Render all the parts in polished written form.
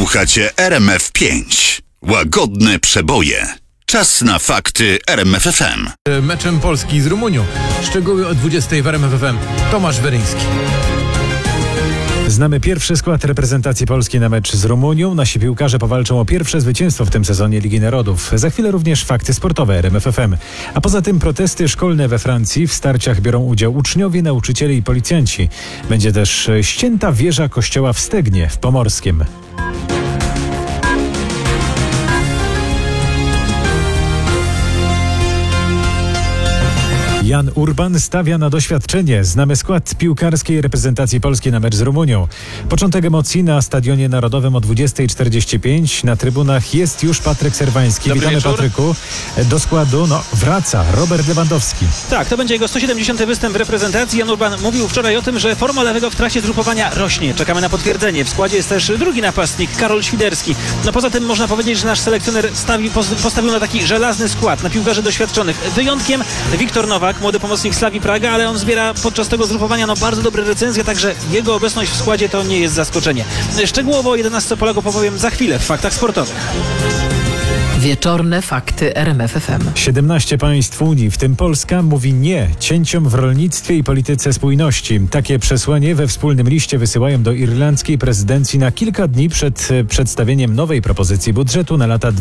Słuchacie RMF5. Łagodne przeboje. Czas na fakty RMF FM. Meczem Polski z Rumunią. Szczegóły o 20 w RMF FM. Tomasz Weryński. Znamy pierwszy skład reprezentacji Polski na mecz z Rumunią. Nasi piłkarze powalczą o pierwsze zwycięstwo w tym sezonie Ligi Narodów. Za chwilę również fakty sportowe RMF FM. A poza tym protesty szkolne we Francji. W starciach biorą udział uczniowie, nauczyciele i policjanci. Będzie też ścięta wieża kościoła w Stegnie w Pomorskiem. Jan Urban stawia na doświadczenie. Znamy skład piłkarskiej reprezentacji Polski na mecz z Rumunią. Początek emocji na Stadionie Narodowym o 20:45. Na trybunach jest już Patryk Serwański. Dobry Witamy, wieczór. Patryku. Do składu wraca Robert Lewandowski. Tak, to będzie jego 170. występ w reprezentacji. Jan Urban mówił wczoraj o tym, że forma lewego w trakcie zgrupowania rośnie. Czekamy na potwierdzenie. W składzie jest też drugi napastnik, Karol Świderski. No poza tym można powiedzieć, że nasz selekcjoner postawił na taki żelazny skład, na piłkarzy doświadczonych. Wyjątkiem Wiktor Nowak, młody pomocnik Slavii Praga, ale on zbiera podczas tego zgrupowania bardzo dobre recenzje, także jego obecność w składzie to nie jest zaskoczenie. Szczegółowo o 11 Polaków opowiem za chwilę w faktach sportowych. Wieczorne fakty RMF FM. 17 państw Unii, w tym Polska, mówi nie cięciom w rolnictwie i polityce spójności. Takie przesłanie we wspólnym liście wysyłają do irlandzkiej prezydencji na kilka dni przed przedstawieniem nowej propozycji budżetu na lata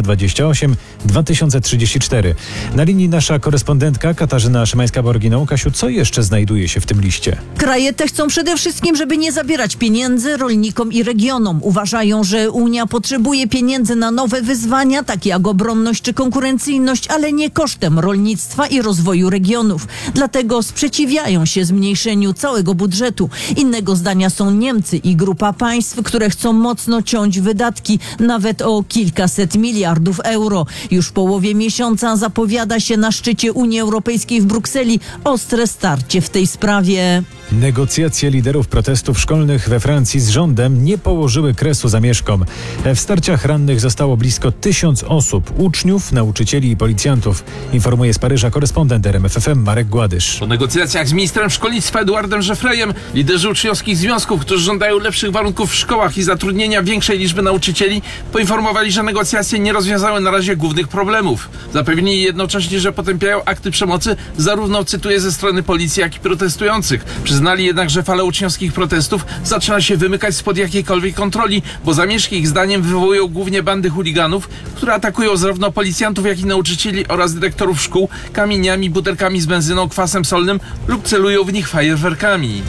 2028-2034. Na linii nasza korespondentka Katarzyna Szymańska-Borginą. Kasiu, co jeszcze znajduje się w tym liście? Kraje te chcą przede wszystkim, żeby nie zabierać pieniędzy rolnikom i regionom. Uważają, że Unia potrzebuje pieniędzy na nowe wyzwania, takie jak obronność czy konkurencyjność, ale nie kosztem rolnictwa i rozwoju regionów. Dlatego sprzeciwiają się zmniejszeniu całego budżetu. Innego zdania są Niemcy i grupa państw, które chcą mocno ciąć wydatki, nawet o kilkaset miliardów euro. Już w połowie miesiąca zapowiada się na szczycie Unii Europejskiej w Brukseli ostre starcie w tej sprawie. Negocjacje liderów protestów szkolnych we Francji z rządem nie położyły kresu zamieszkom. W starciach rannych zostało blisko 1000 osób, uczniów, nauczycieli i policjantów. Informuje z Paryża korespondent RMF FM Marek Gładysz. Po negocjacjach z ministrem szkolnictwa Eduardem Żefrejem liderzy uczniowskich związków, którzy żądają lepszych warunków w szkołach i zatrudnienia większej liczby nauczycieli, poinformowali, że negocjacje nie rozwiązały na razie głównych problemów. Zapewnili jednocześnie, że potępiają akty przemocy zarówno, cytuję, ze strony policji, jak i protestujących. Przyznali jednak, że fala uczniowskich protestów zaczyna się wymykać spod jakiejkolwiek kontroli, bo zamieszki ich zdaniem wywołują głównie bandy chuliganów, które atakują zarówno policjantów, jak i nauczycieli oraz dyrektorów szkół kamieniami, butelkami z benzyną, kwasem solnym lub celują w nich fajerwerkami.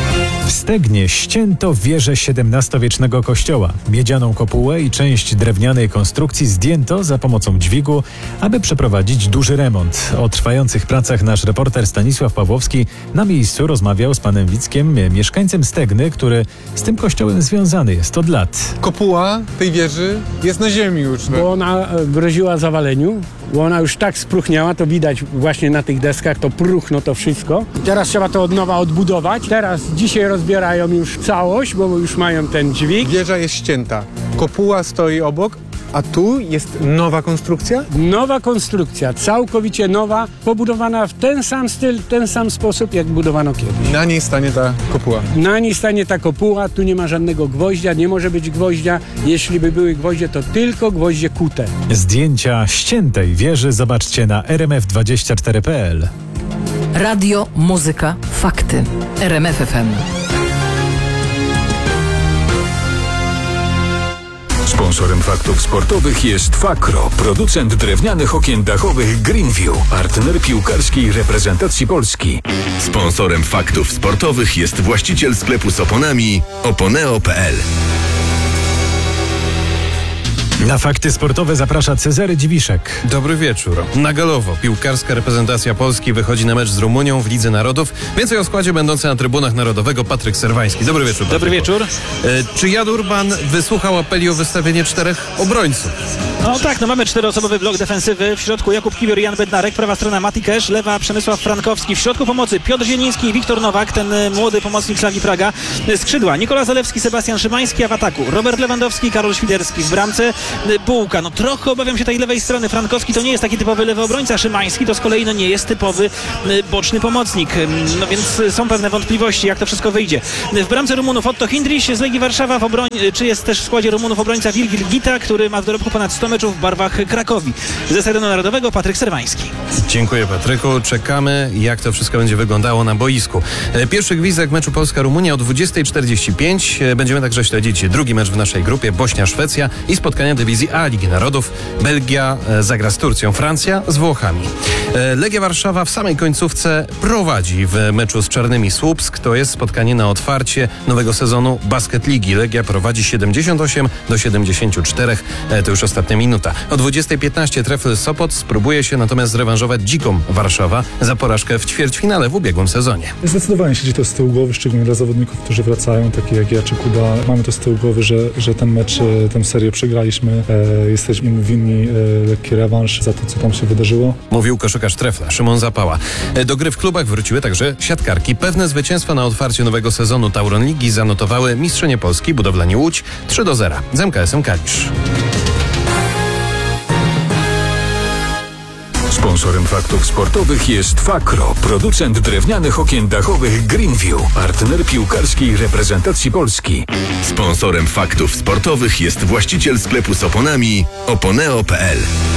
W Stegnie ścięto wieżę XVII-wiecznego kościoła. Miedzianą kopułę i część drewnianej konstrukcji zdjęto za pomocą dźwigu, aby przeprowadzić duży remont. O trwających pracach nasz reporter Stanisław Pawłowski na miejscu rozmawiał z panem Wickiem, mieszkańcem Stegny, który z tym kościołem związany jest od lat. Kopuła tej wieży jest na ziemi już. Bo ona groziła zawaleniu, bo ona już tak spróchniała, to widać właśnie na tych deskach, to próchno to wszystko. I teraz trzeba to od nowa odbudować. Teraz dzisiaj rozbierają już całość, bo już mają ten dźwig. Wieża jest ścięta. Kopuła stoi obok, a tu jest nowa konstrukcja? Nowa konstrukcja, całkowicie nowa, pobudowana w ten sam styl, ten sam sposób, jak budowano kiedyś. Na niej stanie ta kopuła. Na niej stanie ta kopuła, tu nie ma żadnego gwoździa, nie może być gwoździa. Jeśli by były gwoździe, to tylko gwoździe kute. Zdjęcia ściętej wieży zobaczcie na rmf24.pl. Radio, muzyka, fakty. RMF FM. Sponsorem faktów sportowych jest Fakro, producent drewnianych okien dachowych Greenview, partner piłkarskiej reprezentacji Polski. Sponsorem faktów sportowych jest właściciel sklepu z oponami oponeo.pl. Na fakty sportowe zaprasza Cezary Dziwiszek. Dobry wieczór. Na galowo piłkarska reprezentacja Polski wychodzi na mecz z Rumunią w Lidze Narodów. Więcej o składzie będący na trybunach Narodowego Patryk Serwański. Dobry wieczór. Dobry wieczór. Czy Jan Urban wysłuchał apeli o wystawienie 4 obrońców? No tak, mamy 4-osobowy blok defensywy. W środku Jakub Kiwior i Jan Bednarek, prawa strona Mati Kesz, lewa Przemysław Frankowski. W środku pomocy Piotr Zieliński i Wiktor Nowak, ten młody pomocnik Slavii Praga. Skrzydła Nikola Zalewski, Sebastian Szymański, a w ataku Robert Lewandowski, Karol Świderski w bramce. Bułka. No trochę obawiam się tej lewej strony. Frankowski to nie jest taki typowy lewy obrońca, Szymański to z kolei nie jest typowy boczny pomocnik. No więc są pewne wątpliwości, jak to wszystko wyjdzie. W bramce Rumunów Otto Hindrich z Legii Warszawa, czy jest też w składzie Rumunów obrońca Wilgil Gita, który ma w dorobku ponad 100 meczów w barwach Krakowi. Ze Stadionu Narodowego Patryk Serwański. Dziękuję, Patryku. Czekamy, jak to wszystko będzie wyglądało na boisku. Pierwszy gwizdek meczu Polska-Rumunia o 20:45. Będziemy także śledzić drugi mecz w naszej grupie, Bośnia-Szwecja i spotkania dywizji A Ligi Narodów. Belgia zagra z Turcją, Francja z Włochami. Legia Warszawa w samej końcówce prowadzi w meczu z Czarnymi Słupsk. To jest spotkanie na otwarcie nowego sezonu Basket Ligi. Legia prowadzi 78-74. To już ostatnia minuta. O 20:15 Trefl Sopot spróbuje się natomiast zrewanżować Dziką Warszawa za porażkę w ćwierćfinale w ubiegłym sezonie. Zdecydowanie siedzi to z tyłu głowy, szczególnie dla zawodników, którzy wracają, takich jak ja czy Kuba. Mamy to z tyłu głowy, że ten mecz, tę serię przegraliśmy. Jesteśmy im winni lekki rewanż za to, co tam się wydarzyło. Mówił koszykarz Trefla, Szymon Zapała. Do gry w klubach wróciły także siatkarki. Pewne zwycięstwa na otwarciu nowego sezonu Tauron Ligi zanotowały mistrzynie Polski Budowlani Łódź 3-0 z MKS-em Kalisz. Sponsorem faktów sportowych jest Fakro, producent drewnianych okien dachowych Greenview, partner piłkarskiej reprezentacji Polski. Sponsorem faktów sportowych jest właściciel sklepu z oponami Oponeo.pl.